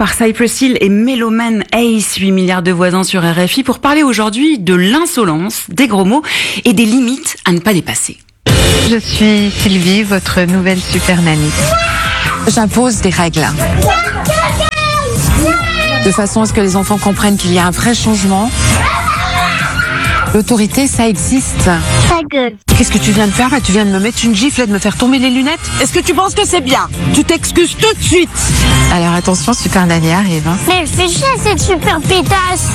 par Cypress Hill et Méloman Ace, 8 milliards de voisins sur RFI, pour parler aujourd'hui de l'insolence, des gros mots et des limites à ne pas dépasser. Je suis Sylvie, votre nouvelle super nanny. J'impose des règles. De façon à ce que les enfants comprennent qu'il y a un vrai changement. L'autorité, ça existe. Ta gueule. Qu'est-ce que tu viens de faire? Tu viens de me mettre une gifle et de me faire tomber les lunettes? Est-ce que tu penses que c'est bien? Tu t'excuses tout de suite. Alors attention, super nanny arrive. Mais elle fait chier cette super pétasse.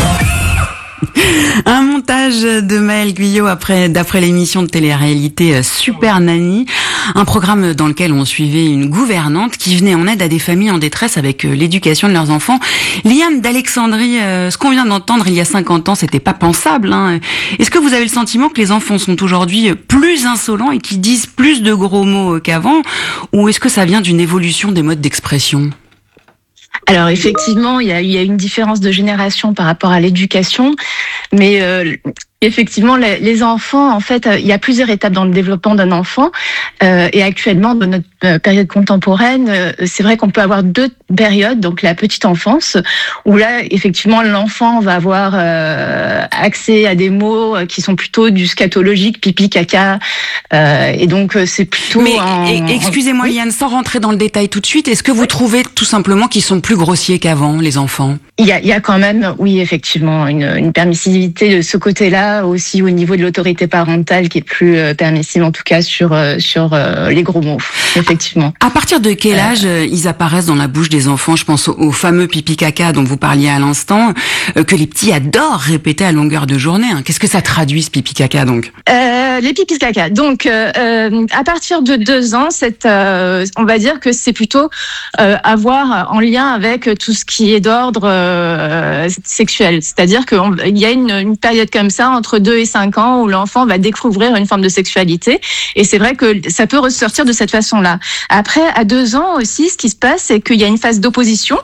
Un montage de Maëlle Guyot d'après l'émission de télé-réalité Super Nanny, un programme dans lequel on suivait une gouvernante qui venait en aide à des familles en détresse avec l'éducation de leurs enfants. Liane d'Alexandrie, ce qu'on vient d'entendre il y a 50 ans, c'était pas pensable, hein. Est-ce que vous avez le sentiment que les enfants sont aujourd'hui plus insolents et qu'ils disent plus de gros mots qu'avant, ou est-ce que ça vient d'une évolution des modes d'expression ? Alors effectivement, il y a une différence de génération par rapport à l'éducation, mais effectivement, les enfants, en fait, il y a plusieurs étapes dans le développement d'un enfant. Et actuellement, dans notre période contemporaine, c'est vrai qu'on peut avoir deux périodes. Donc la petite enfance, où là, effectivement, l'enfant va avoir accès à des mots qui sont plutôt du scatologique, pipi, caca. Et donc c'est plutôt. Mais excusez-moi, Liane, sans rentrer dans le détail tout de suite, est-ce que vous trouvez tout simplement qu'ils sont plus grossiers qu'avant, les enfants ? Il y a quand même, oui, effectivement, une permissivité de ce côté-là, aussi au niveau de l'autorité parentale qui est plus permissive, en tout cas sur les gros mots, effectivement. À partir de quel âge ils apparaissent dans la bouche des enfants? Je pense au fameux pipi caca dont vous parliez à l'instant, que les petits adorent répéter à longueur de journée. Qu'est-ce que ça traduit, ce pipi caca, donc? Les pipis caca. Donc, à partir de 2 ans, on va dire que c'est plutôt avoir en lien avec tout ce qui est d'ordre sexuel. C'est-à-dire qu'il y a une période comme ça entre 2 et 5 ans où l'enfant va découvrir une forme de sexualité. Et c'est vrai que ça peut ressortir de cette façon-là. Après, à 2 ans aussi, ce qui se passe, c'est qu'il y a une phase d'opposition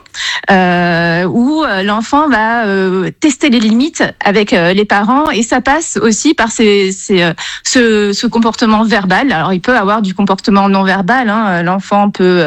où l'enfant va tester les limites avec les parents, et ça passe aussi par ce comportement verbal. Alors, il peut avoir du comportement non verbal. L'enfant peut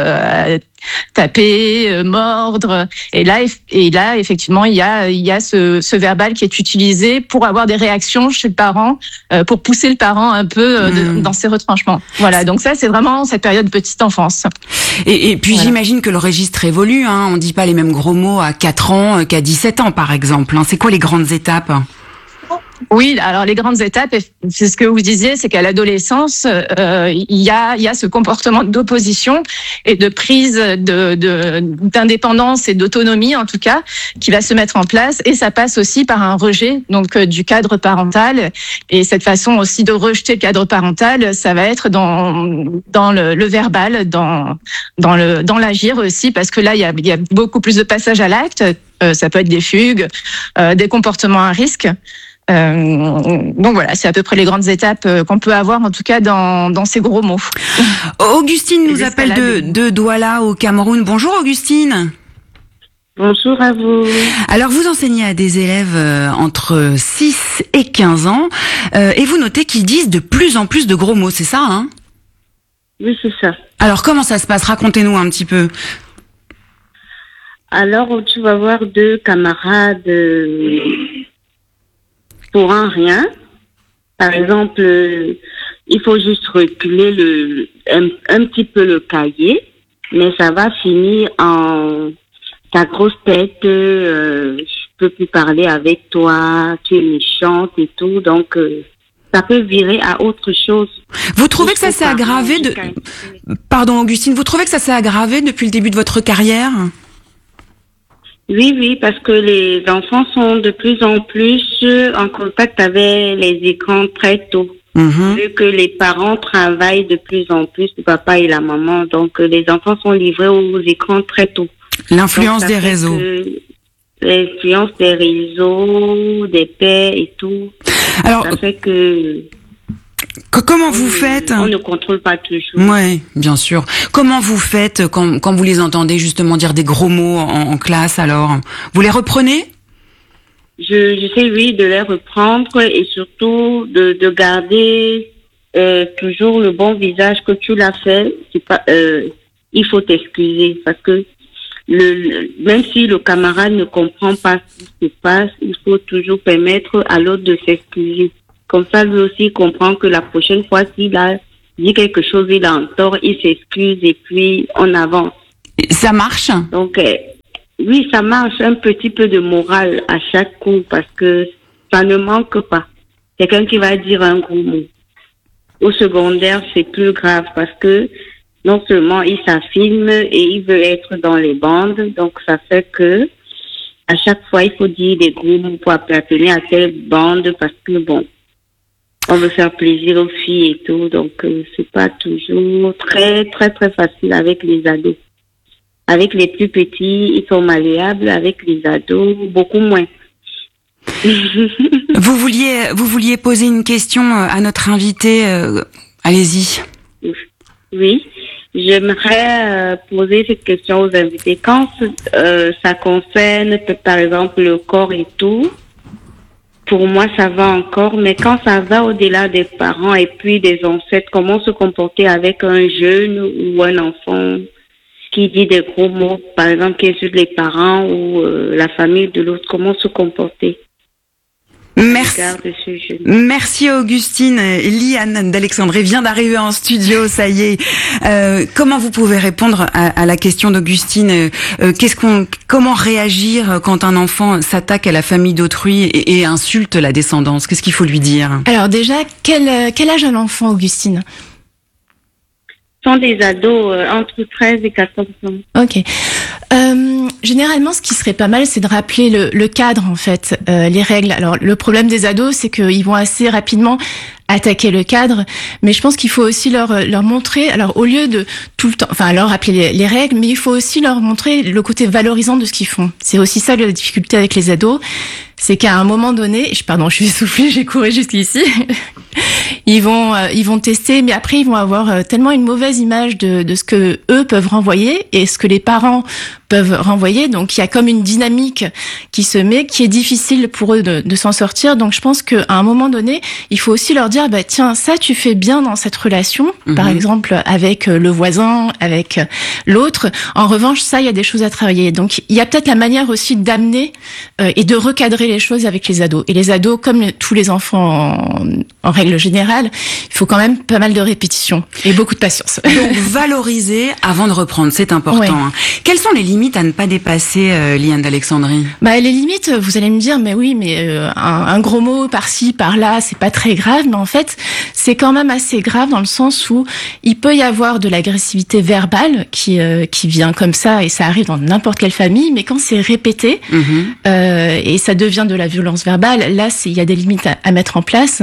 taper, mordre, et là effectivement il y a ce verbal qui est utilisé pour avoir des réactions chez le parent, pour pousser le parent un peu dans ses retranchements. Voilà, donc ça c'est vraiment cette période de petite enfance. Et puis voilà. J'imagine que le registre évolue, on dit pas les mêmes gros mots à 4 ans qu'à 17 ans par exemple. C'est quoi les grandes étapes ? Oui, alors les grandes étapes, c'est ce que vous disiez, c'est qu'à l'adolescence, il y a ce comportement d'opposition et de prise d'indépendance et d'autonomie, en tout cas, qui va se mettre en place, et ça passe aussi par un rejet donc du cadre parental. Et cette façon aussi de rejeter le cadre parental, ça va être dans le verbal, dans l'agir aussi, parce que là il y a beaucoup plus de passages à l'acte. Ça peut être des fugues, des comportements à risque. Donc voilà, c'est à peu près les grandes étapes qu'on peut avoir, en tout cas dans ces gros mots. Augustine nous appelle de Douala au Cameroun. Bonjour Augustine. Bonjour à vous. Alors vous enseignez à des élèves entre 6 et 15 ans et vous notez qu'ils disent de plus en plus de gros mots, c'est ça, Oui, c'est ça. Alors comment ça se passe? Racontez-nous un petit peu. Alors tu vas voir 2 camarades pour un rien. Par exemple, il faut juste reculer un petit peu le cahier, mais ça va finir en ta grosse tête, je peux plus parler avec toi, tu es méchante et tout, donc ça peut virer à autre chose. Vous trouvez que ça s'est aggravé Pardon Augustine, vous trouvez que ça s'est aggravé depuis le début de votre carrière? Oui, parce que les enfants sont de plus en plus en contact avec les écrans très tôt. Vu que les parents travaillent de plus en plus, le papa et la maman, donc les enfants sont livrés aux écrans très tôt. L'influence des réseaux. L'influence des réseaux, des pères et tout. Alors, ça fait que... Comment vous faites? On ne contrôle pas toujours. Oui, bien sûr. Comment vous faites quand vous les entendez justement dire des gros mots en classe, alors? Vous les reprenez? J'essaie, oui, de les reprendre et surtout de garder toujours le bon visage que tu l'as fait. C'est pas, il faut t'excuser parce que même si le camarade ne comprend pas ce qui se passe, il faut toujours permettre à l'autre de s'excuser. Comme ça, lui aussi comprend que la prochaine fois, s'il a dit quelque chose, il a un tort, il s'excuse et puis on avance. Ça marche? Donc, oui, ça marche, un petit peu de morale à chaque coup parce que ça ne manque pas. Quelqu'un qui va dire un gros mot. Au secondaire, c'est plus grave parce que non seulement il s'affirme et il veut être dans les bandes, donc ça fait que à chaque fois, il faut dire des gros mots pour appartenir à telle bande parce que bon, on veut faire plaisir aux filles et tout, donc c'est pas toujours très facile avec les ados. Avec les plus petits, ils sont malléables, avec les ados, beaucoup moins. Vous vouliez poser une question à notre invité, allez-y. Oui, j'aimerais poser cette question aux invités. Quand ça concerne, par exemple, le corps et tout, pour moi, ça va encore. Mais quand ça va au-delà des parents et puis des ancêtres, comment se comporter avec un jeune ou un enfant qui dit des gros mots, par exemple, qui insulte les parents ou la famille de l'autre, comment se comporter? Merci Augustine. Liane d'Alexandrie vient d'arriver en studio, ça y est. Comment vous pouvez répondre à la question d'Augustine? Comment réagir quand un enfant s'attaque à la famille d'autrui et insulte la descendance? Qu'est-ce qu'il faut lui dire? Alors déjà, quel âge a l'enfant, Augustine? Sont des ados entre 13 et 14 ans. Ok. Généralement, ce qui serait pas mal, c'est de rappeler le cadre, en fait, les règles. Alors, le problème des ados, c'est qu'ils vont assez rapidement attaquer le cadre, mais je pense qu'il faut aussi leur montrer, alors au lieu de tout le temps, enfin leur rappeler les règles, mais il faut aussi leur montrer le côté valorisant de ce qu'ils font. C'est aussi ça la difficulté avec les ados, c'est qu'à un moment donné, je suis essoufflée, j'ai couru jusqu'ici, ils vont tester, mais après ils vont avoir tellement une mauvaise image de ce que eux peuvent renvoyer et ce que les parents peuvent renvoyer, donc il y a comme une dynamique qui se met, qui est difficile pour eux de s'en sortir. Donc je pense qu'à un moment donné, il faut aussi leur dire, bah tiens, ça tu fais bien dans cette relation, par exemple avec le voisin, avec l'autre. En revanche, ça, il y a des choses à travailler. Donc il y a peut-être la manière aussi d'amener et de recadrer les choses avec les ados. Et les ados, comme tous les enfants en règle générale, il faut quand même pas mal de répétitions et beaucoup de patience. Donc valoriser avant de reprendre, c'est important. Ouais. Hein. Quelles sont les limites à ne pas dépasser, Liane d'Alexandrie? Bah les limites, vous allez me dire, mais oui, mais un gros mot par-ci, par-là, c'est pas très grave, mais en fait, c'est quand même assez grave dans le sens où il peut y avoir de l'agressivité verbale qui vient comme ça, et ça arrive dans n'importe quelle famille, mais quand c'est répété et ça devient de la violence verbale, là, il y a des limites à mettre en place.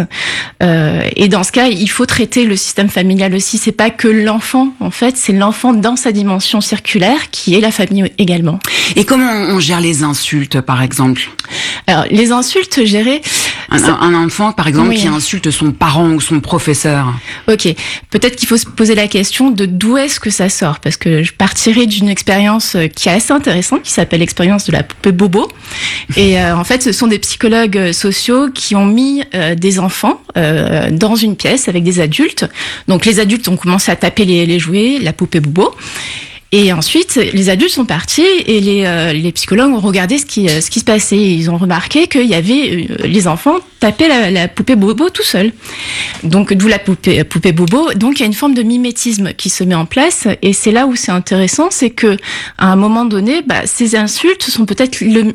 Et dans ce cas, il faut traiter le système familial aussi. C'est pas que l'enfant, en fait, c'est l'enfant dans sa dimension circulaire qui est la famille également. Et comment on gère les insultes, par exemple? Alors, les insultes gérées... Un enfant, par exemple, qui insulte son parent ou son professeur. Ok. Peut-être qu'il faut se poser la question de d'où est-ce que ça sort. Parce que je partirai d'une expérience qui est assez intéressante, qui s'appelle l'expérience de la poupée bobo. Et en fait, ce sont des psychologues sociaux qui ont mis des enfants dans une pièce avec des adultes. Donc les adultes ont commencé à taper les jouets, la poupée bobo. Et ensuite, les adultes sont partis et les psychologues ont regardé ce qui se passait. Ils ont remarqué qu'il y avait les enfants tapaient la poupée bobo tout seuls. Donc d'où la poupée bobo. Donc il y a une forme de mimétisme qui se met en place. Et c'est là où c'est intéressant, c'est que à un moment donné, ces insultes sont peut-être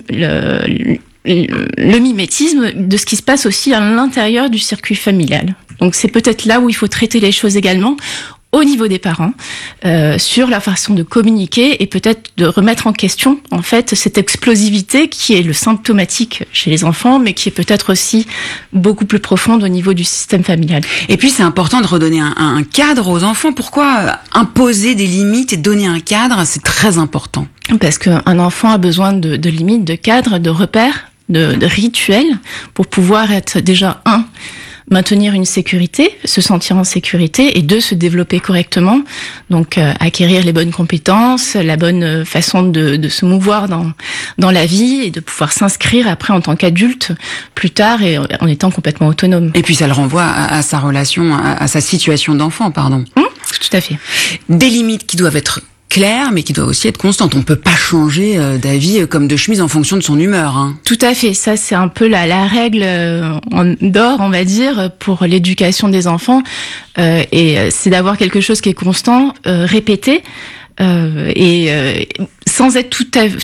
le mimétisme de ce qui se passe aussi à l'intérieur du circuit familial. Donc c'est peut-être là où il faut traiter les choses également au niveau des parents, sur la façon de communiquer et peut-être de remettre en question, en fait, cette explosivité qui est le symptomatique chez les enfants, mais qui est peut-être aussi beaucoup plus profonde au niveau du système familial. Et puis, c'est important de redonner un cadre aux enfants. Pourquoi imposer des limites et donner un cadre? C'est très important. Parce qu'un enfant a besoin de limites, de cadres, de repères, de rituels pour pouvoir être déjà maintenir une sécurité, se sentir en sécurité et deux, se développer correctement. Donc, acquérir les bonnes compétences, la bonne façon de se mouvoir dans la vie et de pouvoir s'inscrire après en tant qu'adulte plus tard et en étant complètement autonome. Et puis, ça le renvoie à sa relation, à sa situation d'enfant, pardon. Tout à fait. Des limites qui doivent être claire, mais qui doit aussi être constante. On peut pas changer d'avis comme de chemise en fonction de son humeur. Hein. Tout à fait. Ça, c'est un peu la règle d'or, on va dire, pour l'éducation des enfants. Et c'est d'avoir quelque chose qui est constant, répété. Sans être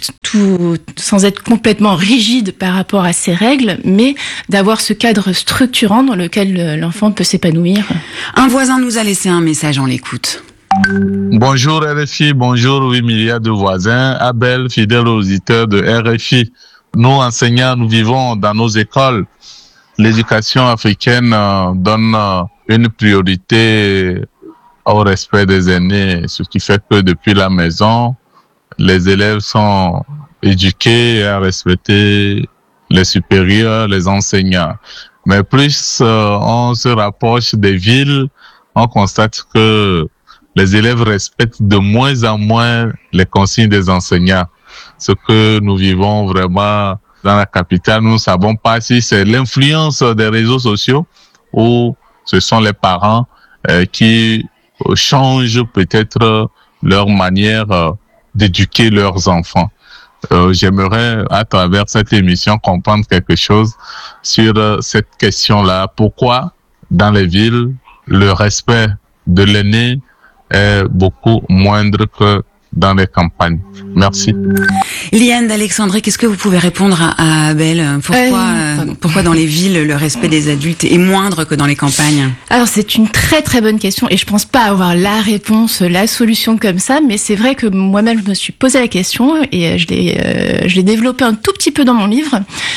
sans être complètement rigide par rapport à ces règles, mais d'avoir ce cadre structurant dans lequel l'enfant peut s'épanouir. Un voisin nous a laissé un message, on l'écoute. Bonjour RFI, bonjour 8 milliards de voisins. Abel, fidèle auditeur de RFI. Nous, enseignants, nous vivons dans nos écoles. L'éducation africaine donne une priorité au respect des aînés, ce qui fait que depuis la maison, les élèves sont éduqués à respecter les supérieurs, les enseignants. Mais plus on se rapproche des villes, on constate que les élèves respectent de moins en moins les consignes des enseignants. Ce que nous vivons vraiment dans la capitale, nous ne savons pas si c'est l'influence des réseaux sociaux ou ce sont les parents qui changent peut-être leur manière d'éduquer leurs enfants. J'aimerais, à travers cette émission, comprendre quelque chose sur cette question-là. Pourquoi, dans les villes, le respect de l'aîné est beaucoup moindre que dans les campagnes? Merci. Liane d'Alexandrie, qu'est-ce que vous pouvez répondre à Abel? Pourquoi dans les villes, le respect des adultes est moindre que dans les campagnes? Alors, c'est une très très bonne question et je pense pas avoir la réponse, la solution comme ça, mais c'est vrai que moi-même, je me suis posé la question et je l'ai développé un tout petit peu dans mon livre.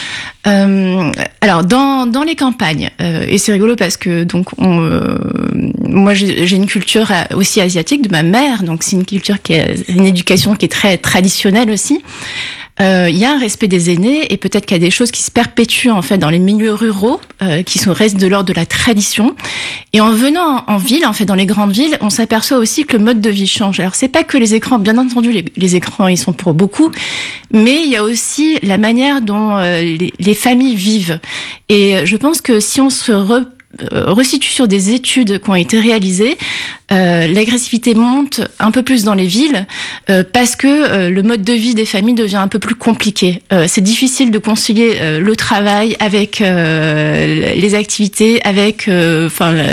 Alors dans les campagnes, et c'est rigolo parce que donc moi j'ai une culture aussi asiatique de ma mère, donc c'est une éducation qui est très traditionnelle aussi. Il y a un respect des aînés et peut-être qu'il y a des choses qui se perpétuent en fait dans les milieux ruraux restent de l'ordre de la tradition. Et en venant en ville, en fait dans les grandes villes, on s'aperçoit aussi que le mode de vie change. Alors c'est pas que les écrans, bien entendu les écrans ils sont pour beaucoup, mais il y a aussi la manière dont les familles vivent. Et je pense que si on se resitue sur des études qui ont été réalisées, l'agressivité monte un peu plus dans les villes parce que le mode de vie des familles devient un peu plus compliqué. C'est difficile de concilier le travail avec les activités, avec une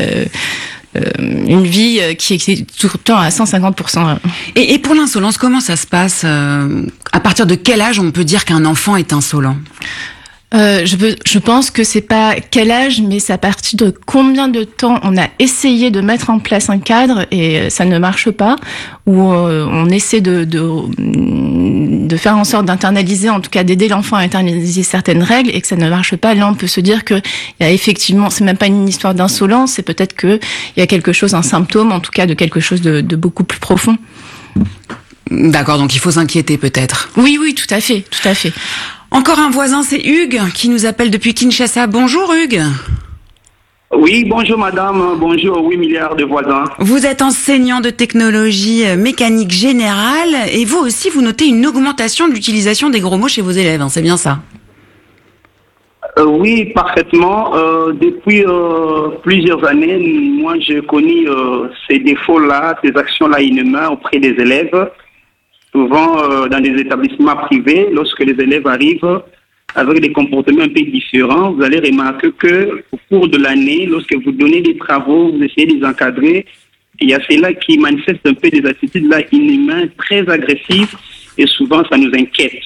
vie qui est tout le temps à 150%. Et pour l'insolence, comment ça se passe? À partir de quel âge on peut dire qu'un enfant est insolent? Je pense que c'est pas quel âge, mais c'est à partir de combien de temps on a essayé de mettre en place un cadre et ça ne marche pas, ou on essaie de faire en sorte d'internaliser, en tout cas d'aider l'enfant à internaliser certaines règles et que ça ne marche pas. Là, on peut se dire que il y a effectivement, c'est même pas une histoire d'insolence, c'est peut-être que il y a quelque chose, un symptôme, en tout cas de quelque chose de beaucoup plus profond. D'accord, donc il faut s'inquiéter peut-être. Oui, tout à fait, tout à fait. Encore un voisin, c'est Hugues, qui nous appelle depuis Kinshasa. Bonjour Hugues. Oui, bonjour madame, bonjour 8 milliards de voisins. Vous êtes enseignant de technologie mécanique générale et vous aussi, vous notez une augmentation de l'utilisation des gros mots chez vos élèves, hein, c'est bien ça? Oui, parfaitement. Depuis plusieurs années, moi j'ai connu ces défauts-là, ces actions-là inhumaines auprès des élèves. Souvent dans des établissements privés, lorsque les élèves arrivent avec des comportements un peu différents, vous allez remarquer que au cours de l'année, lorsque vous donnez des travaux, vous essayez de les encadrer, il y a ceux-là qui manifestent un peu des attitudes-là inhumaines, très agressives, et souvent ça nous inquiète.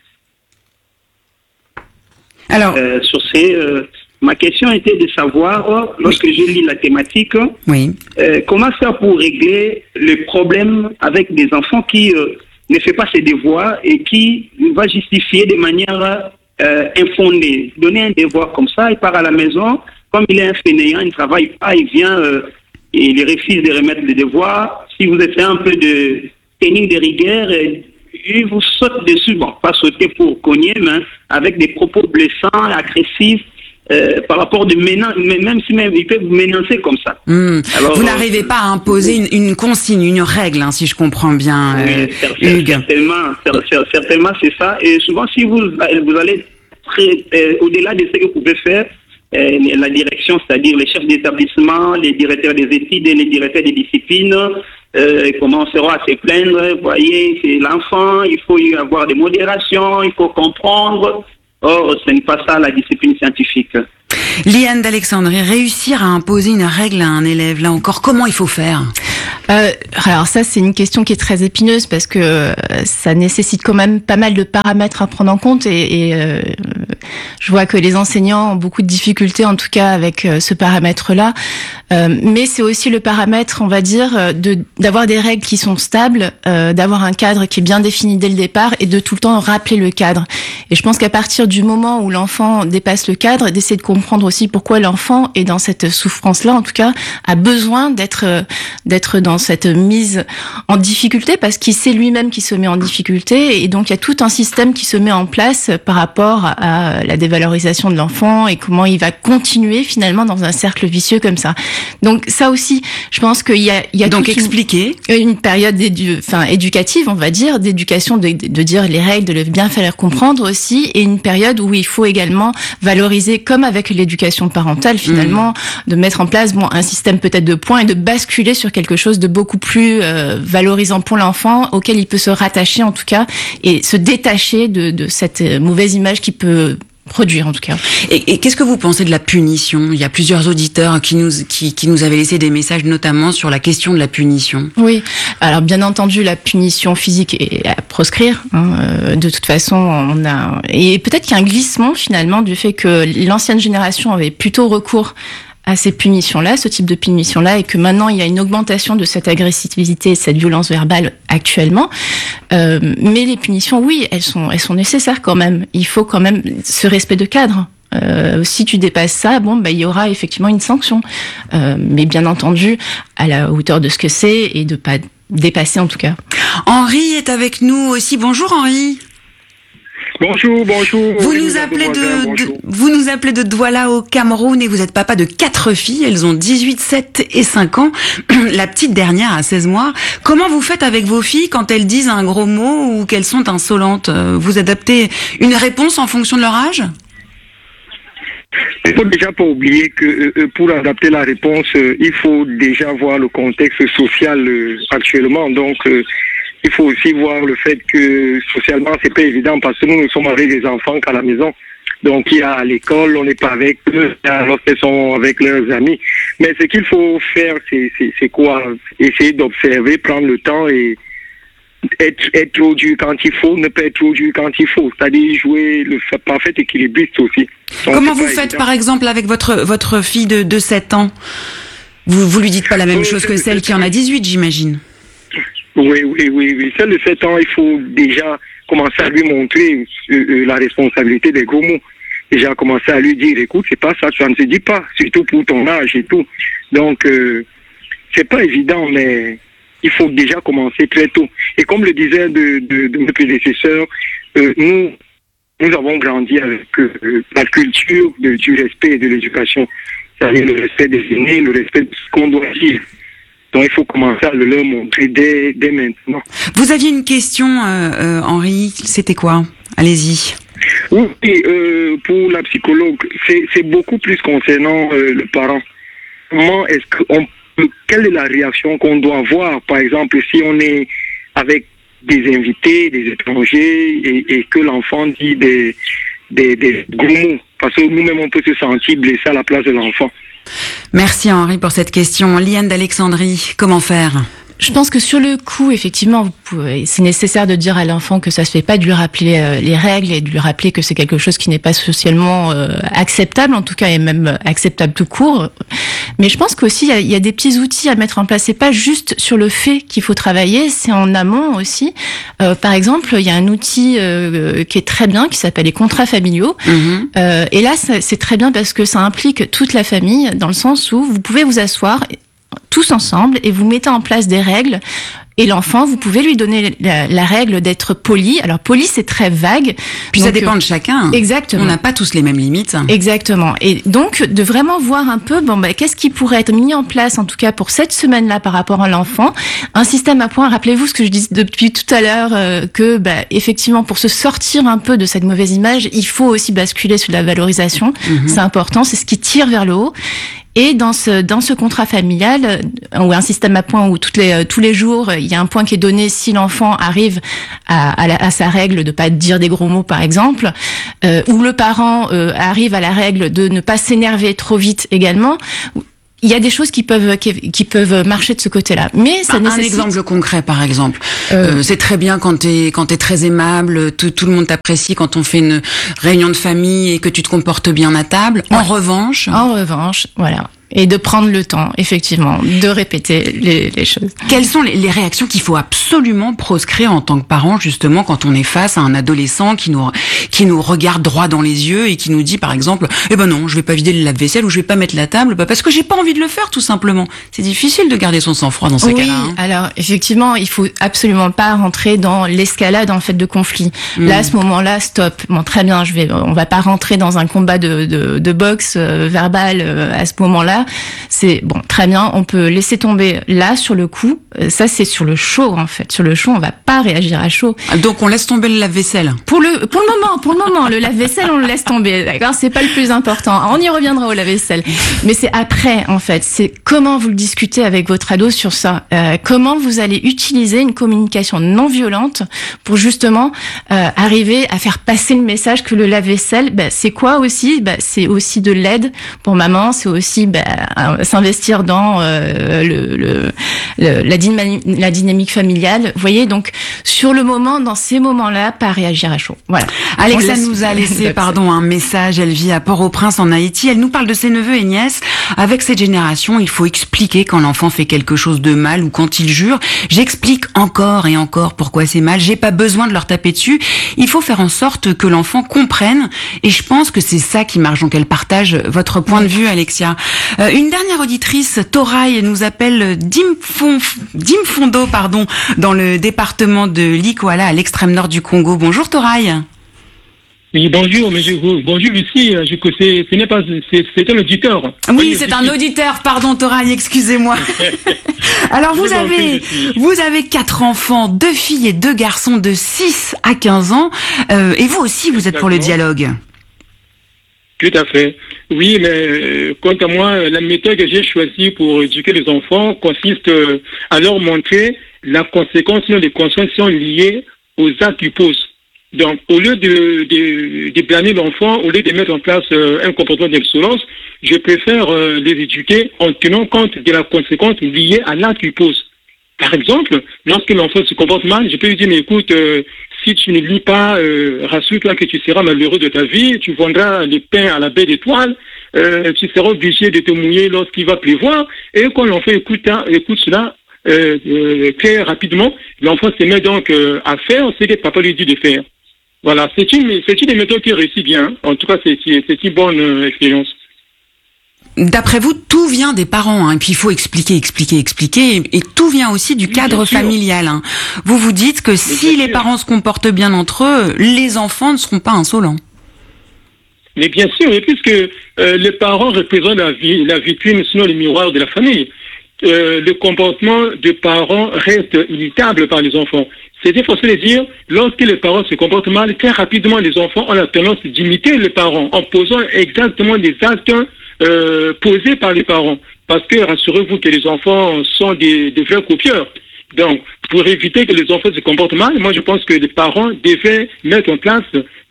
Alors, ma question était de savoir, lorsque je lis la thématique, comment faire pour régler le problème avec des enfants qui ne fait pas ses devoirs et qui va justifier de manière infondée. Donner un devoir comme ça, il part à la maison, comme il est un fainéant, il ne travaille pas, il vient, il refuse de remettre les devoirs. Si vous êtes un peu de tenue de rigueur, il vous saute dessus, bon, pas sauter pour cogner, mais avec des propos blessants, agressifs, par rapport de menaces, même si ils peuvent vous menacer comme ça. Alors, vous n'arrivez pas à imposer une consigne, une règle, hein, si je comprends bien, Hugues. Certainement, c'est ça. Et souvent, si vous allez au-delà de ce que vous pouvez faire, la direction, c'est-à-dire les chefs d'établissement, les directeurs des études et les directeurs des disciplines, ils commenceront à se plaindre. Vous voyez, c'est l'enfant, il faut y avoir des modérations, il faut comprendre. Or, ce n'est pas ça la discipline scientifique. Liane d'Alexandrie, réussir à imposer une règle à un élève, là encore, comment il faut faire ? Alors ça, c'est une question qui est très épineuse parce que ça nécessite quand même pas mal de paramètres à prendre en compte et je vois que les enseignants ont beaucoup de difficultés, en tout cas avec ce paramètre-là. Mais c'est aussi le paramètre, on va dire, d'avoir des règles qui sont stables, d'avoir un cadre qui est bien défini dès le départ et de tout le temps rappeler le cadre. Et je pense qu'à partir du moment où l'enfant dépasse le cadre, d'essayer de comprendre aussi pourquoi l'enfant est dans cette souffrance-là, en tout cas, a besoin d'être dans cette mise en difficulté parce qu'il sait lui-même qu'il se met en difficulté et donc il y a tout un système qui se met en place par rapport à la dévalorisation de l'enfant et comment il va continuer finalement dans un cercle vicieux comme ça. Donc ça aussi, je pense qu'il y a donc expliquer une période éducative, on va dire, d'éducation, de dire les règles, de le bien faire comprendre aussi, et une période où il faut également valoriser, comme avec l'éducation parentale finalement, de mettre en place un système peut-être de points et de basculer sur quelque chose de beaucoup plus valorisant pour l'enfant, auquel il peut se rattacher en tout cas, et se détacher de cette mauvaise image qu'il peut produire en tout cas. Et qu'est-ce que vous pensez de la punition ? Il y a plusieurs auditeurs qui nous avaient laissé des messages notamment sur la question de la punition. Oui, alors bien entendu la punition physique est à proscrire. De toute façon, et peut-être qu'il y a un glissement finalement du fait que l'ancienne génération avait plutôt recours à ces punitions-là, ce type de punition-là, et que maintenant il y a une augmentation de cette agressivité et cette violence verbale actuellement. Mais les punitions, oui, elles sont nécessaires quand même. Il faut quand même ce respect de cadre. Si tu dépasses ça, il y aura effectivement une sanction. Mais bien entendu, à la hauteur de ce que c'est et de pas dépasser en tout cas. Henri est avec nous aussi. Bonjour Henri. Bonjour. Vous nous appelez de Douala au Cameroun et vous êtes papa de 4 filles. Elles ont 18, 7 et 5 ans. La petite dernière a 16 mois. Comment vous faites avec vos filles quand elles disent un gros mot ou qu'elles sont insolentes ? Vous adaptez une réponse en fonction de leur âge ? Il faut déjà pas oublier que pour adapter la réponse, il faut déjà voir le contexte social actuellement. Donc, il faut aussi voir le fait que socialement, c'est pas évident parce que nous ne sommes avec des enfants qu'à la maison. Donc, il y a à l'école, on n'est pas avec eux, lorsqu'ils sont avec leurs amis. Mais ce qu'il faut faire, c'est quoi ? Essayer d'observer, prendre le temps et être trop dur quand il faut, ne pas être trop dur quand il faut. C'est-à-dire jouer le parfait équilibriste aussi. Donc, comment vous faites, par exemple, avec votre fille de 7 ans ? Vous lui dites pas la même chose que celle qui en a 18, j'imagine. Oui. Celle de 7 ans, il faut déjà commencer à lui montrer la responsabilité des gros mots. Déjà commencer à lui dire, écoute, c'est pas ça, ça ne se dit pas, surtout pour ton âge et tout. Donc, c'est pas évident, mais il faut déjà commencer très tôt. Et comme le disait de mes prédécesseurs, nous avons grandi avec la culture du respect et de l'éducation. C'est-à-dire le respect des aînés, le respect de ce qu'on doit dire. Donc, il faut commencer à le leur montrer dès maintenant. Vous aviez une question, Henri, c'était quoi ? Allez-y. Oui, pour la psychologue, c'est beaucoup plus concernant le parent. Comment quelle est la réaction qu'on doit avoir, par exemple, si on est avec des invités, des étrangers, et que l'enfant dit des gros mots, parce que nous-mêmes, on peut se sentir blessé à la place de l'enfant. Merci Henri pour cette question. Liane d'Alexandrie, comment faire ? Je pense que sur le coup, effectivement, c'est nécessaire de dire à l'enfant que ça se fait pas, de lui rappeler les règles et de lui rappeler que c'est quelque chose qui n'est pas socialement acceptable, en tout cas, et même acceptable tout court. Mais je pense qu'aussi, il y a des petits outils à mettre en place. C'est pas juste sur le fait qu'il faut travailler, c'est en amont aussi. Par exemple, il y a un outil qui est très bien, qui s'appelle les contrats familiaux. Et là, c'est très bien parce que ça implique toute la famille, dans le sens où vous pouvez vous asseoir tous ensemble et vous mettez en place des règles. Et l'enfant, vous pouvez lui donner la règle d'être poli. Alors, poli, c'est très vague. Puis donc, ça dépend de chacun. Exactement. On n'a pas tous les mêmes limites. Exactement. Et donc, de vraiment voir un peu, qu'est-ce qui pourrait être mis en place, en tout cas pour cette semaine-là, par rapport à l'enfant. Un système à points. Rappelez-vous ce que je disais depuis tout à l'heure, que, effectivement, pour se sortir un peu de cette mauvaise image, il faut aussi basculer sur la valorisation. C'est important. C'est ce qui tire vers le haut. Et dans ce contrat familial, ou un système à points où tous les jours, il y a un point qui est donné si l'enfant arrive à sa règle de pas dire des gros mots, par exemple, ou le parent arrive à la règle de ne pas s'énerver trop vite également. Il y a des choses qui peuvent marcher de ce côté-là, mais ça nécessite... Un exemple concret, par exemple. C'est très bien quand t'es très aimable, tout le monde t'apprécie quand on fait une réunion de famille et que tu te comportes bien à table. Ouais. En revanche, voilà. Et de prendre le temps, effectivement, de répéter les choses. Quelles sont les réactions qu'il faut absolument proscrire en tant que parent, justement, quand on est face à un adolescent qui nous regarde droit dans les yeux et qui nous dit, par exemple, eh ben non, je vais pas vider le lave-vaisselle ou je vais pas mettre la table, parce que j'ai pas envie de le faire, tout simplement. C'est difficile de garder son sang-froid dans ces cas-là. Oui, alors, effectivement, il faut absolument pas rentrer dans l'escalade, en fait, de conflit. Là, à ce moment-là, stop. Bon, très bien, on va pas rentrer dans un combat de boxe verbal à ce moment-là. C'est bon, très bien, on peut laisser tomber là sur le coup. Ça, c'est sur le chaud, en fait. Sur le chaud, on va pas réagir à chaud. Donc on laisse tomber le lave-vaisselle. Pour le moment, le lave-vaisselle, on le laisse tomber. D'accord, c'est pas le plus important. On y reviendra au lave-vaisselle. Mais c'est après, en fait. C'est comment vous le discutez avec votre ado sur ça. Comment vous allez utiliser une communication non violente pour justement arriver à faire passer le message que le lave-vaisselle, c'est quoi aussi? C'est aussi de l'aide pour maman. C'est aussi s'investir dans la dynamique familiale. Vous voyez, donc sur le moment, dans ces moments-là, pas réagir à chaud. Voilà. Alexa nous a laissé un message. Elle vit à Port-au-Prince en Haïti. Elle nous parle de ses neveux et nièces. Avec cette génération, il faut expliquer quand l'enfant fait quelque chose de mal ou quand il jure. J'explique encore et encore pourquoi c'est mal. J'ai pas besoin de leur taper dessus. Il faut faire en sorte que l'enfant comprenne. Et je pense que c'est ça qui marche. Donc elle partage votre point de vue, Alexia. Une dernière auditrice, Toraï, nous appelle d'Imfondo, dans le département de l'Ikwala, à l'extrême nord du Congo. Bonjour Toraï. Oui, bonjour, bonjour Lucie, c'est un auditeur. Oui, c'est un auditeur, pardon Toraï, excusez-moi. Alors vous avez 4 enfants, 2 filles et 2 garçons de 6 à 15 ans, et vous aussi vous êtes pour le dialogue. Tout à fait. Oui, mais quant à moi, la méthode que j'ai choisie pour éduquer les enfants consiste à leur montrer la conséquence, les conséquences liées aux actes qu'ils posent. Donc, au lieu de blâmer l'enfant, au lieu de mettre en place un comportement d'insolence, je préfère les éduquer en tenant compte de la conséquence liée à l'acte qu'il pose. Par exemple, lorsque l'enfant se comporte mal, je peux lui dire, mais écoute, si tu ne lis pas, rassure-toi que tu seras malheureux de ta vie, tu vendras les pains à la baie d'étoiles, tu seras obligé de te mouiller lorsqu'il va pleuvoir. Et quand l'enfant écoute cela très rapidement, l'enfant se met donc à faire ce que papa lui dit de faire. Voilà, c'est une méthode qui réussit bien. En tout cas, c'est une bonne expérience. D'après vous, tout vient des parents, et puis il faut expliquer, et tout vient aussi du cadre familial. Vous dites que si les parents se comportent bien entre eux, les enfants ne seront pas insolents. Mais bien sûr, et puisque les parents représentent la vitrine, sinon le miroir de la famille, le comportement des parents reste imitable par les enfants. C'est facile de dire, lorsque les parents se comportent mal, très rapidement les enfants ont la tendance d'imiter les parents en posant exactement des actes posés par les parents. Parce que rassurez-vous que les enfants sont des vrais copieurs. Donc, pour éviter que les enfants se comportent mal, moi je pense que les parents devaient mettre en place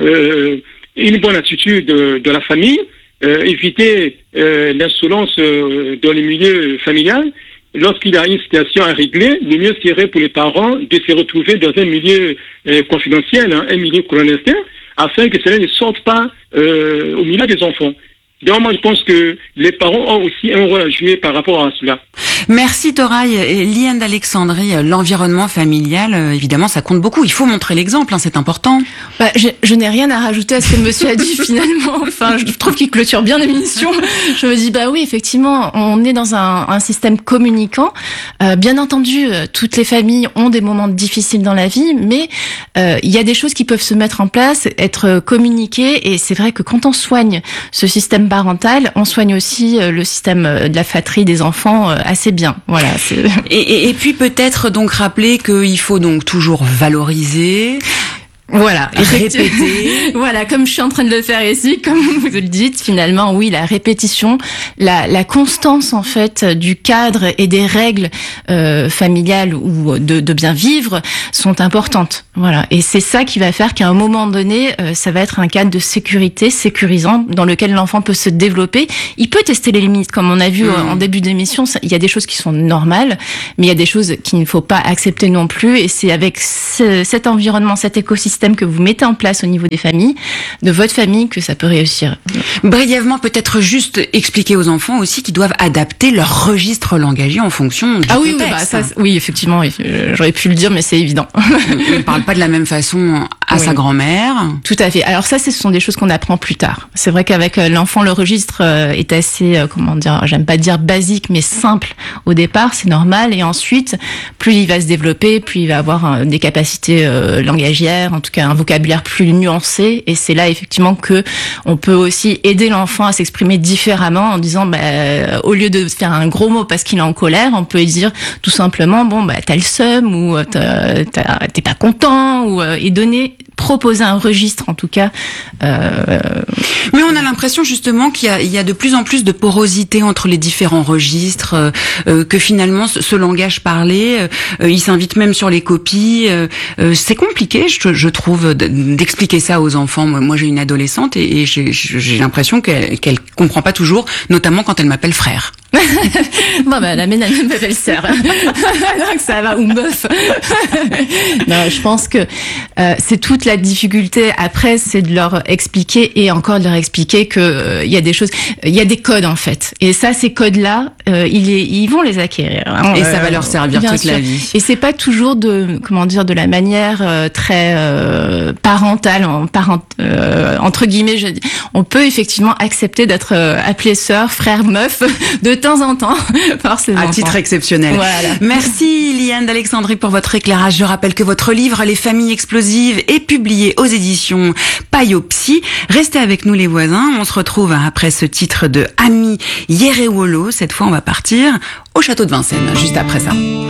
une bonne attitude de la famille, éviter l'insolence dans le milieu familial. Lorsqu'il y a une situation à régler, le mieux serait pour les parents de se retrouver dans un milieu confidentiel, un milieu clandestin, afin que cela ne sorte pas au milieu des enfants. Donc moi je pense que les parents ont aussi un rôle à jouer par rapport à cela. Merci Toraï. Et Liane d'Alexandrie, l'environnement familial, évidemment ça compte beaucoup. Il faut montrer l'exemple, c'est important. Je n'ai rien à rajouter à ce que le monsieur a dit finalement. Enfin, je trouve qu'il clôture bien l'émission. Je me dis oui, effectivement, on est dans un système communicant. Bien entendu, toutes les familles ont des moments difficiles dans la vie, mais il y a des choses qui peuvent se mettre en place, être communiquées, et c'est vrai que quand on soigne ce système parental, on soigne aussi le système de la fratrie des enfants assez bien. Voilà. Et puis peut-être donc rappeler qu'il faut donc toujours valoriser, Voilà, répéter. Voilà, comme je suis en train de le faire ici, comme vous le dites, finalement, oui, la répétition, la constance en fait du cadre et des règles familiales ou de bien vivre sont importantes. Voilà, et c'est ça qui va faire qu'à un moment donné, ça va être un cadre de sécurité, sécurisant, dans lequel l'enfant peut se développer. Il peut tester les limites, comme on a vu en début d'émission. Il y a des choses qui sont normales, mais il y a des choses qu'il ne faut pas accepter non plus. Et c'est avec cet environnement, cet écosystème que vous mettez en place au niveau des familles, de votre famille, que ça peut réussir. Brièvement, peut-être juste expliquer aux enfants aussi qu'ils doivent adapter leur registre langagier en fonction du contexte. Oui, effectivement, j'aurais pu le dire, mais c'est évident. On ne parle pas de la même façon à sa grand-mère. Tout à fait. Alors ça, ce sont des choses qu'on apprend plus tard. C'est vrai qu'avec l'enfant, le registre est assez, j'aime pas dire basique, mais simple au départ, c'est normal. Et ensuite, plus il va se développer, plus il va avoir des capacités langagières, en tout cas un vocabulaire plus nuancé, et c'est là effectivement que on peut aussi aider l'enfant à s'exprimer différemment en disant au lieu de faire un gros mot parce qu'il est en colère, on peut lui dire tout simplement t'as le seum ou t'es pas content ou et proposer un registre en tout cas. Mais on a l'impression justement qu'il y a de plus en plus de porosité entre les différents registres, que finalement ce langage parlé, il s'invite même sur les copies. C'est compliqué, je trouve, d'expliquer ça aux enfants. Moi j'ai une adolescente et j'ai l'impression qu'elle comprend pas toujours, notamment quand elle m'appelle frère. La mienne elle m'appelle sœur. Donc ça va, ou meuf. Non, je pense que c'est toute la difficulté après, c'est de leur expliquer et encore de leur expliquer que il y a des choses, il y a des codes en fait. Et ça, ces codes-là, ils vont les acquérir. Hein, et ça va leur servir toute la vie. Et c'est pas toujours de la manière très parentale, entre guillemets. On peut effectivement accepter d'être appelé sœur, frère, meuf de temps en temps par ses enfants. À titre exceptionnel. Voilà. Merci Liane d'Alexandrie pour votre éclairage. Je rappelle que votre livre Les familles explosives est publié aux éditions Payot Psy. Restez avec nous les voisins. On se retrouve après ce titre de Ami Yerewolo. Cette fois, on va partir au château de Vincennes, juste après ça.